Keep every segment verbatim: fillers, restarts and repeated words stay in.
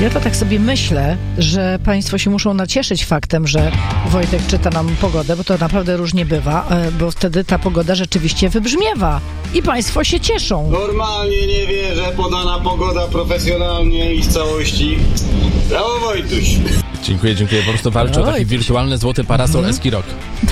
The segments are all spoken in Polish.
Ja to tak sobie myślę, że państwo się muszą nacieszyć faktem, że Wojtek czyta nam pogodę, bo to naprawdę różnie bywa, bo wtedy ta pogoda rzeczywiście wybrzmiewa i państwo się cieszą. Normalnie nie wierzę, podana pogoda profesjonalnie i w całości. Brawo, Wojtuś. Dziękuję, dziękuję. Po prostu walczę o taki wirtualny złoty parasol mm. Eskirok.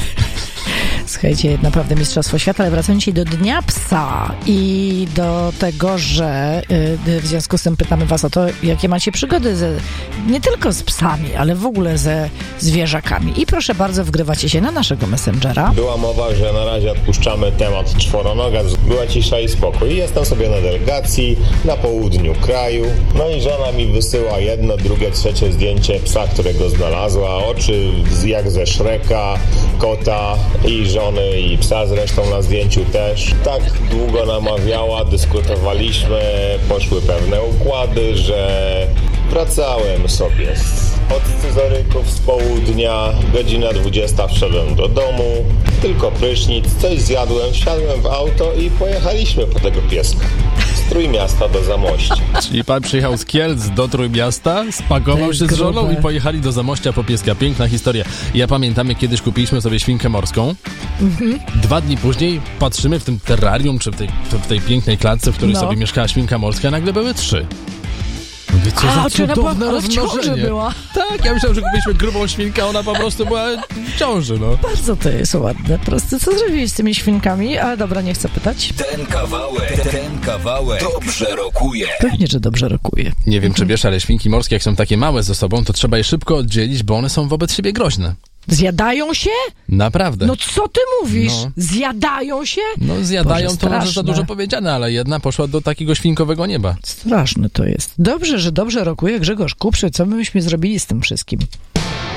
Słuchajcie, naprawdę Mistrzostwo Świata, ale wracamy dzisiaj do Dnia Psa i do tego, że yy, w związku z tym pytamy was o to, jakie macie przygody ze, nie tylko z psami, ale w ogóle ze zwierzakami. I proszę bardzo, wgrywacie się na naszego Messengera. Była mowa, że na razie odpuszczamy temat czworonoga. Była cisza i spokój. Jestem sobie na delegacji na południu kraju. No i żona mi wysyła jedno, drugie, trzecie zdjęcie psa, którego znalazła. Oczy jak ze Shreka, kota i żony i psa zresztą na zdjęciu też. Tak długo namawiała, dyskutowaliśmy, poszły pewne układy, że wracałem sobie z, od scyzoryków z południa, godzina dwudziesta wszedłem do domu, tylko prysznic, coś zjadłem, wsiadłem w auto i pojechaliśmy po tego pieska. Z Trójmiasta do Zamościa. Czyli pan przyjechał z Kielc do Trójmiasta, spakował się z żoną grube. I pojechali do Zamościa po pieska. Piękna historia. Ja pamiętam, jak kiedyś kupiliśmy sobie świnkę morską. Mhm. Dwa dni później patrzymy w tym terrarium, czy w tej, w tej pięknej klatce, w której no. sobie mieszkała świnka morska, a nagle były trzy. Mówię, co a, za cudowne była, rozmnożenie. Była. Tak, ja myślałem, że kupiliśmy grubą świnkę, a ona po prostu była w ciąży, no. Bardzo to jest ładne. Proste, co zrobiłeś z tymi świnkami? Ale dobra, nie chcę pytać. Ten kawałek, ten kawałek dobrze rokuje. Pewnie, że dobrze rokuje. Nie wiem, czy wiesz, ale świnki morskie, jak są takie małe ze sobą, to trzeba je szybko oddzielić, bo one są wobec siebie groźne. Zjadają się? Naprawdę. No co ty mówisz? No. Zjadają się? No zjadają. Boże, to straszne. Może za dużo powiedziane, ale jedna poszła do takiego świnkowego nieba. Straszne to jest. Dobrze, że dobrze rokuje Grzegorz Kuprzy. Co my byśmy zrobili z tym wszystkim?